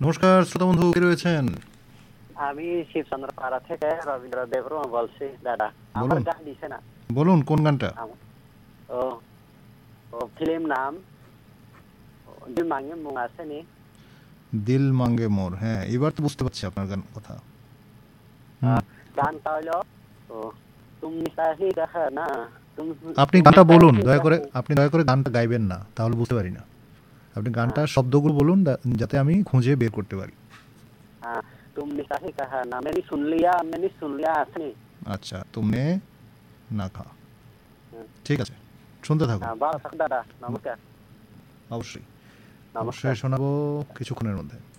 নমস্কার শ্রোতা বন্ধু, কে রয়েছেন? আমি শিবচন্দ্র পাড়া থেকে রবীন্দ্র দেববর্মা বলছি দাদা। আমার বলুন গান দিছে না বলুন কোন গানটা? আমার। ও ও ফিল্ম নাম দিল মাঙ্গে মুং আছে নি। দিল মাঙ্গে মোর। হ্যাঁ, এবার তো বুঝতে পারছি আপনার গান কথা। হুম। গানটা হলো ও তুমি সাহি দেখা না তুমি আপনি তুমি গানটা বলুন সাহি দয়া করে, দেখা আপনি দয়া করে গানটা গাইবেন না, তাহলে বুঝতে পারি না। আপনি গানটা শব্দগুলো বলুন যাতে আমি খুঁজে বের করতে পারি। তুমি সাহি দেখা না मैंने सुन लिया আছে নি। আচ্ছা, তুমনে না খা। ঠিক আছে, শুনতে থাকুন। ভালো থাক দাদা, নমস্কার। অবশ্যই নমস্কার। অবশ্যই শোনাবো কিছুক্ষণের মধ্যে।